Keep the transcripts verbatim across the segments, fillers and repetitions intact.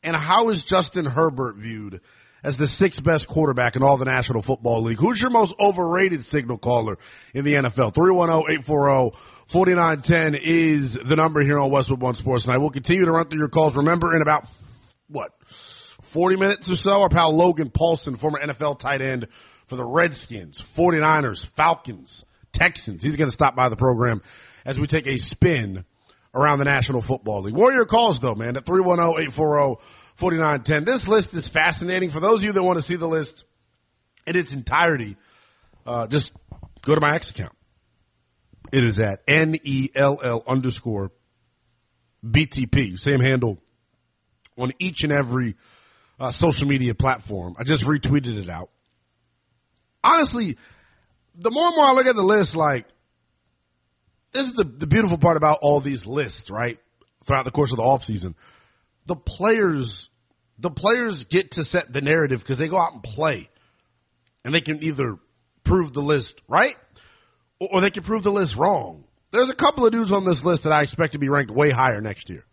And how is Justin Herbert viewed as the sixth best quarterback in all the National Football League? Who's your most overrated signal caller in the N F L? three one zero, eight four zero, four nine one zero is the number here on Westwood One Sports Night. We'll continue to run through your calls. Remember, in about, what, forty minutes or so, our pal Logan Paulson, former N F L tight end for the Redskins, forty-niners, Falcons, Texans. He's going to stop by the program as we take a spin around the National Football League. Warrior calls, though, man, at three one zero, eight four zero, four nine one zero. This list is fascinating. For those of you that want to see the list in its entirety, uh, just go to my X account. It is at N E L L underscore B T P. Same handle on each and every uh, social media platform. I just retweeted it out. Honestly, the more and more I look at the list, like, this is the, the beautiful part about all these lists, right? Throughout the course of the offseason. The players, the players get to set the narrative because they go out and play. And they can either prove the list right or, or they can prove the list wrong. There's a couple of dudes on this list that I expect to be ranked way higher next year.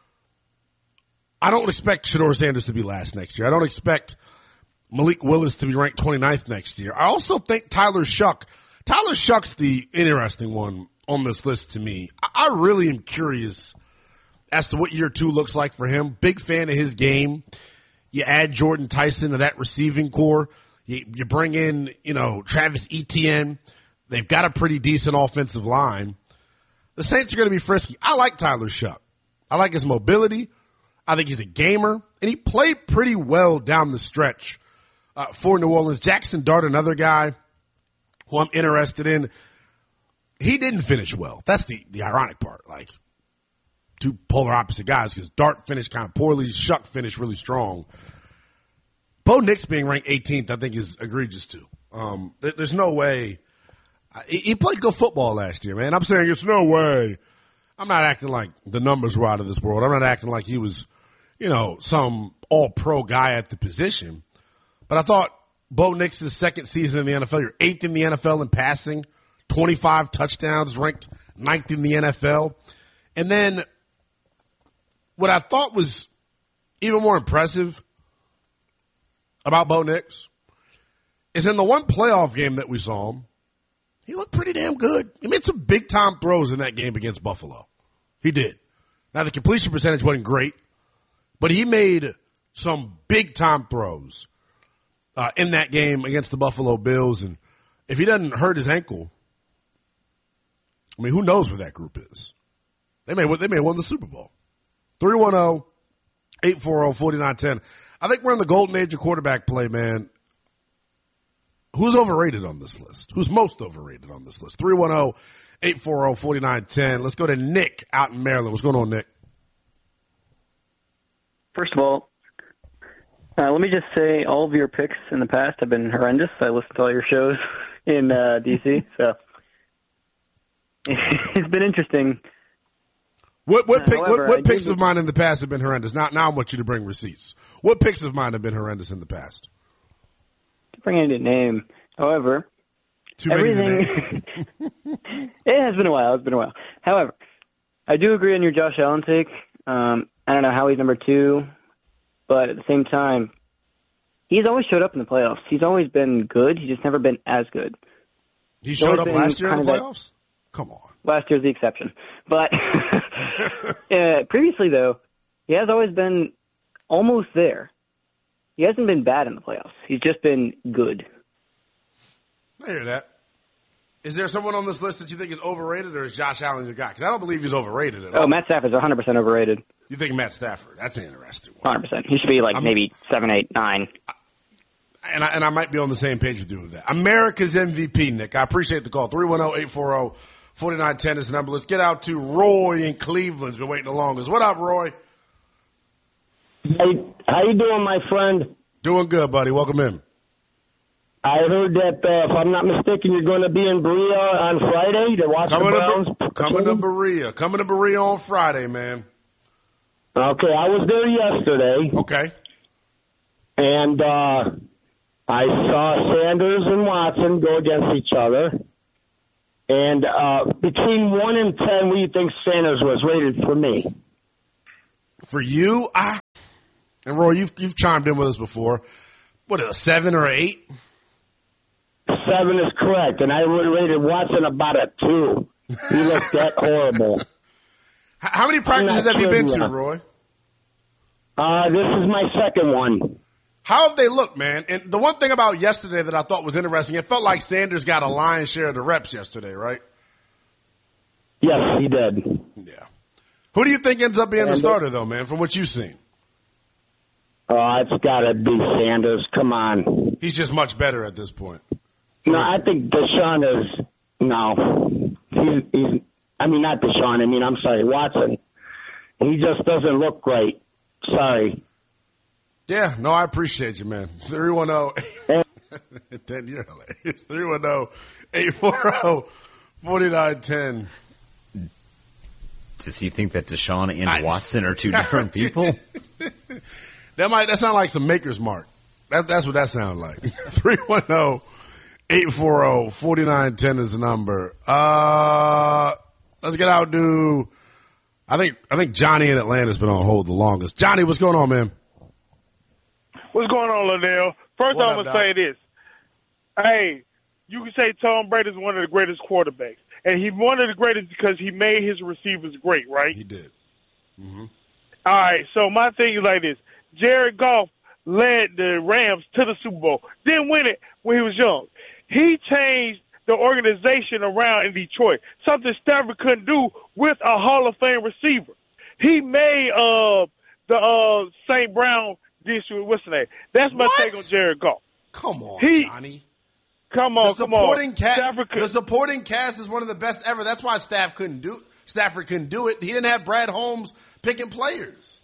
I don't expect Shedeur Sanders to be last next year. I don't expect Malik Willis to be ranked twenty-ninth next year. I also think Tyler Shuck, Tyler Shuck's the interesting one on this list to me. I really am curious as to what year two looks like for him. Big fan of his game. You add Jordan Tyson to that receiving core. You, you bring in, you know, Travis Etienne. They've got a pretty decent offensive line. The Saints are going to be frisky. I like Tyler Shuck. I like his mobility. I think he's a gamer. And he played pretty well down the stretch uh, for New Orleans. Jackson Dart, another guy who I'm interested in. He didn't finish well. That's the, the ironic part. Like, two polar opposite guys, because Dart finished kind of poorly. Shuck finished really strong. Bo Nix being ranked eighteenth, I think, is egregious, too. Um, there, there's no way. He, he played good football last year, man. I'm saying it's no way. I'm not acting like the numbers were out of this world. I'm not acting like he was, you know, some all-pro guy at the position. But I thought Bo Nix's second season in the N F L, you're eighth in the N F L in passing, twenty-five touchdowns, ranked ninth in the N F L. And then what I thought was even more impressive about Bo Nix is in the one playoff game that we saw him, he looked pretty damn good. He made some big-time throws in that game against Buffalo. He did. Now, the completion percentage wasn't great, but he made some big-time throws uh, in that game against the Buffalo Bills. And if he doesn't hurt his ankle, I mean, who knows where that group is? They may they may have won the Super Bowl. three one zero, eight four zero, four nine one zero. I think we're in the golden age of quarterback play, man. Who's overrated on this list? Who's most overrated on this list? three one zero, eight four zero, four nine one zero. Let's go to Nick out in Maryland. What's going on, Nick? First of all, uh, let me just say all of your picks in the past have been horrendous. I listened to all your shows in uh, D C, so it's been interesting. What what, pick, However, what, what picks did... of mine in the past have been horrendous? Now, now I want you to bring receipts. What picks of mine have been horrendous in the past? Bring any name. However, Too many everything. It has been a while. It's been a while. However, I do agree on your Josh Allen take. Um, I don't know how he's number two, but at the same time, he's always showed up in the playoffs. He's always been good. He's just never been as good. He He's showed up been last year in the kind of playoffs? That, Come on. Last year's the exception. But uh, previously, though, he has always been almost there. He hasn't been bad in the playoffs. He's just been good. I hear that. Is there someone on this list that you think is overrated, or is Josh Allen your guy? Because I don't believe he's overrated at all. Oh, Matt Stafford's one hundred percent overrated. You think Matt Stafford? That's an interesting one. one hundred percent. He should be like I'm, maybe seven, eight, nine. And I, and I might be on the same page with you with that. America's M V P, Nick. I appreciate the call. three one zero, eight four zero, four nine one zero is the number. Let's get out to Roy in Cleveland. He's been waiting the longest. What up, Roy? Hey, how you doing, my friend? Doing good, buddy. Welcome in. I heard that, uh, if I'm not mistaken, you're going to be in Berea on Friday to watch coming the Browns. To, coming to Berea. Coming to Berea on Friday, man. Okay, I was there yesterday. Okay. And uh, I saw Sanders and Watson go against each other. And uh, between one and ten, what do you think Sanders was rated for me? For you, I, And Roy, you've you've chimed in with us before. What, a seven or eight? Seven is correct, and I would have rated Watson about a two. He looked that horrible. How many practices have you been to, Roy? Uh, this is my second one. How have they looked, man? And the one thing about yesterday that I thought was interesting, it felt like Sanders got a lion's share of the reps yesterday, right? Yes, he did. Yeah. Who do you think ends up being the starter, though, man, from what you've seen? Oh, it's got to be Sanders. Come on. He's just much better at this point. No, I think Deshaun is, no. He's, he's, I mean, not Deshaun. I mean, I'm sorry, Watson. He just doesn't look great. Sorry. Yeah, no, I appreciate you, man. three one zero Then you're hilarious. three one zero, eight four zero, four nine one zero Does he think that Deshaun and I, Watson are two different people? That might that sound like some Maker's Mark. That, that's what that sounds like. three one zero, eight four zero, four nine one zero is the number. Uh, let's get out to, I think, I think Johnny in Atlanta's been on hold the longest. Johnny, what's going on, man? What's going on, Liddell? First, What I'm up, going to say this. Hey, you can say Tom Brady's one of the greatest quarterbacks. And he's one of the greatest because he made his receivers great, right? He did. Mm-hmm. All right, so my thing is like this. Jared Goff led the Rams to the Super Bowl. Didn't win it when he was young. He changed the organization around in Detroit, something Stafford couldn't do with a Hall of Fame receiver. He made uh, the uh, Saint Brown district, what's the name? That's my What? take on Jared Goff. Come on, He- Johnny. Come on, The come on. supporting, cast, Stafford could- the supporting cast is one of the best ever. That's why Staff couldn't do Stafford couldn't do it. He didn't have Brad Holmes picking players.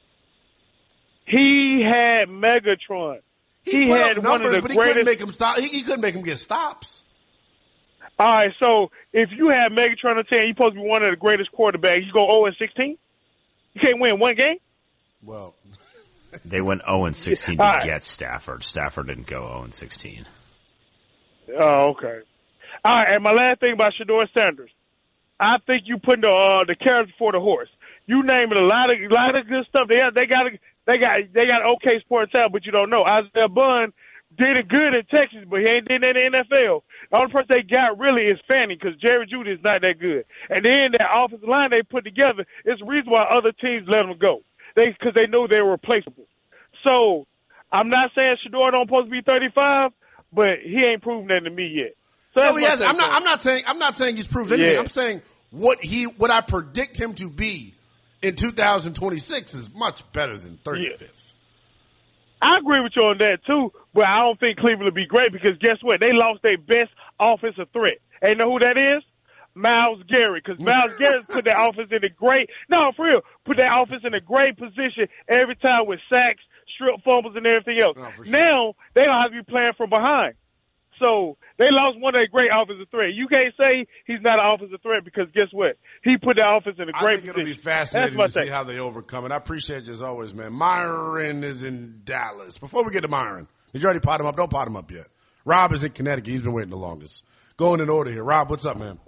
He had Megatron. He, He put had up one numbers, of the but he couldn't greatest- make him stop. He, he couldn't make him get stops. All right, so if you have Megatron on ten, you're supposed to be one of the greatest quarterbacks. You go oh and sixteen? You can't win one game? Well, They went oh and sixteen to All right. get Stafford. Stafford didn't go oh and sixteen. Oh, okay. All right, and my last thing about Shedeur Sanders. I think you putting the uh, the carriage before the horse. You named a lot of lot of good stuff. They they got they got they got okay sports talent, but you don't know. Isaiah Bunn did it good in Texas, but he ain't did that in the N F L. The only person they got really is Fanning because Jerry Jeudy is not that good. And then that offensive line they put together is the reason why other teams let them go. They because they know they were replaceable. So I'm not saying Shedeur don't supposed to be thirty-five, but he ain't proven that to me yet. So that's no, he my hasn't. take I'm not. on it. I'm not saying. I'm not saying he's proved anything. Yeah. I'm saying what he, what I predict him to be in two thousand twenty-six is much better than thirty-fifth. I agree with you on that too, but I don't think Cleveland will be great because guess what? They lost their best offensive threat. And you know who that is? Myles Garrett. Because Myles Garrett put that offense in a great, no, for real, put that offense in a great position every time with sacks, strip fumbles, and everything else. No, for sure. Now, they don't have to be playing from behind. So they lost one of their great offensive threat. You can't say he's not an offensive threat because guess what? He put the offense in a I great think position. it'll be fascinating That's to my see take. how they overcome it. I appreciate you as always, man. Myron is in Dallas. Before we get to Myron, did you already pot him up? Don't pot him up yet. Rob is in Connecticut. He's been waiting the longest. Going in order here. Rob, what's up, man?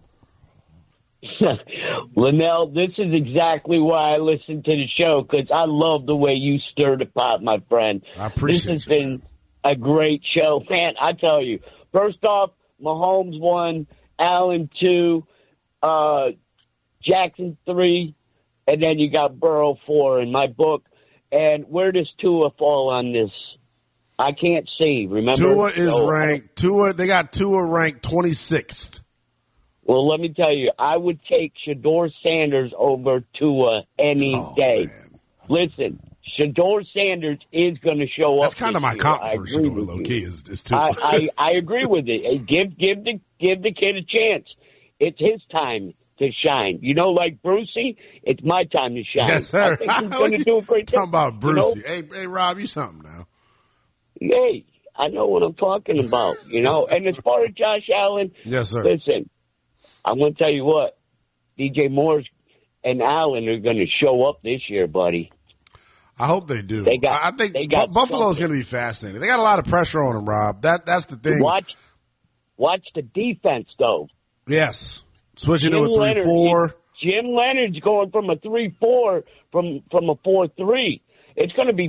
Linnell, this is exactly why I listen to the show because I love the way you stir the pot, my friend. I appreciate This has you, been man. a great show. Man, I tell you, first off, Mahomes one, Allen two, uh, Jackson three, and then you got Burrow four in my book. And where does Tua fall on this? I can't see, remember? Tua is So, ranked. Tua, they got Tua ranked twenty-sixth. Well, let me tell you, I would take Shedeur Sanders over Tua any Oh, day. man. Listen, Shedeur Sanders is going to show That's up. kind of this my year. comp I for agree Shedeur, with low you. key, is, is Tua. I, I, I agree with it. Hey, Give give the give the kid a chance. It's his time to shine. You know, like Brucey, it's my time to shine. Yes, sir. I think he's going to do a great Talking job. about You know? Brucey. Hey, hey, Rob, you something now. Hey, I know what I'm talking about. You know, and as far as Josh Allen, Yes, sir. listen, I'm going to tell you what, D J Moore and Allen are going to show up this year, buddy. I hope they do. They got- I I think they got Bu- Buffalo's something. going to be fascinating. They got a lot of pressure on them, Rob. That that's the thing. Watch, watch the defense, though. Yes, switching to Jim a three Leonard, four. Jim Leonard's going from a three four from from a four three. It's going to be